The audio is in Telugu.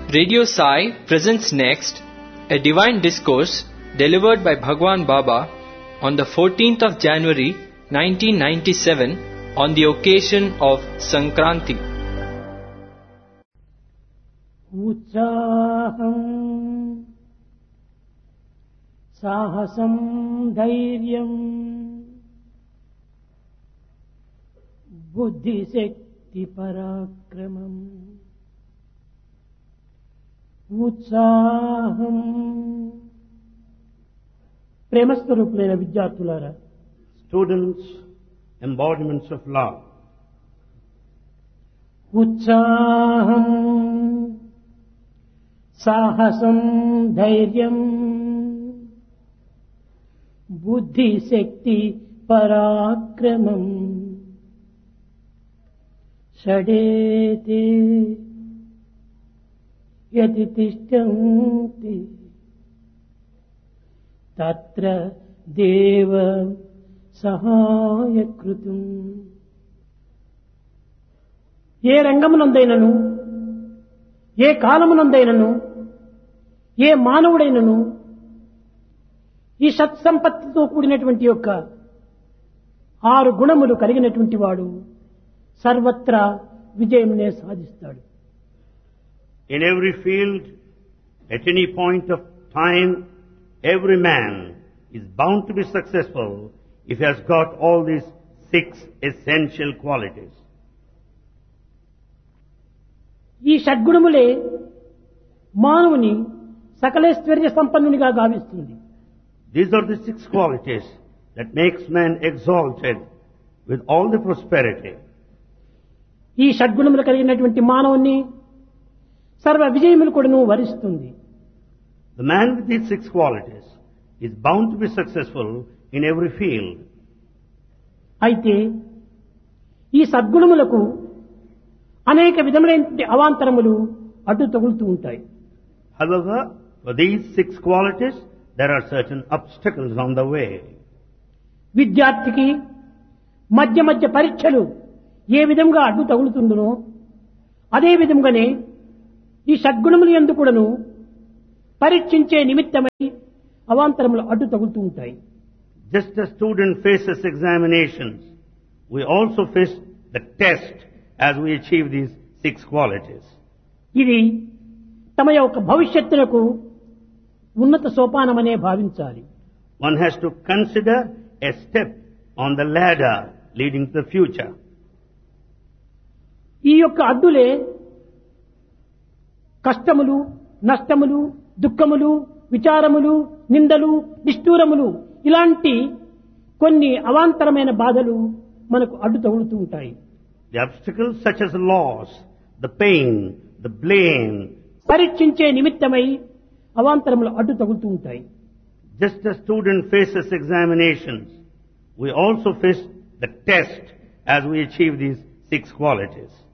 Radio Sai presents next a divine discourse delivered by Bhagwan Baba on the 14th of January 1997 on the occasion of Sankranti. ఉత్సాహం సాహసం ధైర్యం బుద్ధిశక్తి పరాక్రమం ఉత్సాహం ప్రేమస్వరూపులైన విద్యార్థులారా, Students, embodiments of love. ఉత్సాహం సాహసం ధైర్యం బుద్ధిశక్తి పరాక్రమం షడేతే యది తిష్టంతి తత్ర దేవ సహాయకృతం. ఏ రంగమునందైనను, ఏ కాలమునందైనను, ఏ మానవుడైనను ఈ సత్సంపత్తితో కూడినటువంటి యొక్క 6 గుణములు కలిగినటువంటి వాడు సర్వత్రా విజయంనే సాధిస్తాడు. In every field, at any point of time, every man is bound to be successful if he has got all these 6 essential qualities. ఈ షడ్గుణములే మానవుని సకలైశ్వర్య సంపన్నునిగా గావిస్తుంది. These are the 6 qualities that makes man exalted with all the prosperity. ఈ షడ్గుణములు కలిగినటువంటి మానవుని సర్వ విజయములు కూడాను వరిస్తుంది. The man with these 6 qualities is bound to be successful in every field. అయితే ఈ సద్గుణములకు అనేక విధములైన అవాంతరములు అడ్డు తగులుతూ ఉంటాయి. However, for these 6 qualities, there are certain obstacles on the way. విద్యార్థికి మధ్య మధ్య పరీక్షలు ఏ విధంగా అడ్డు తగులుతుందో అదే విధంగానే ఈ షడ్గుణములు యందు కూడాను పరీక్షించే నిమిత్తమై అవాంతరములు అడ్డు తగులుతూ ఉంటాయి. Just as student faces examinations, we also face the test as we achieve these 6 qualities. ఇది తమ యొక్క భవిష్యత్తునకు ఉన్నత సోపానమనే భావించాలి. One has to consider a step on the ladder leading to the future. ఈ యొక్క అడ్డులే కష్టములు, నష్టములు, దుఃఖములు, విచారములు, నిందలు, నిష్ఠూరములు ఇలాంటి కొన్ని అవాంతరమైన బాధలు మనకు అడ్డు తగులుతూ ఉంటాయి. The obstacles such as loss, the pain, the blame, పరీక్షించే నిమిత్తమై అవాంతరములు అడ్డు తగులుతూ ఉంటాయి. just as student faces examinations, we also face the test as we achieve these 6 qualities.